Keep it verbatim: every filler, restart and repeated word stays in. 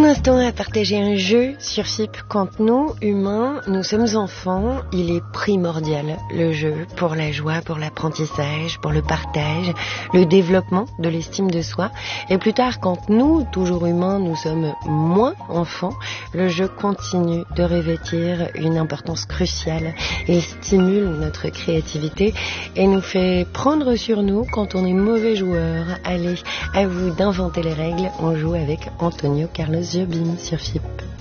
instant à partager un jeu sur F I P. Quand nous, humains, nous sommes enfants, il est primordial, le jeu, pour la joie, pour l'apprentissage, pour le partage, le développement de l'estime de soi. Et plus tard, quand nous, toujours humains, nous sommes moins enfants, le jeu continue de revêtir une importance cruciale. Il stimule notre créativité et nous fait prendre sur nous quand on est mauvais joueur. Allez, à vous d'inventer les règles, on joue avec Antonio Carlos Jobim sur F I P.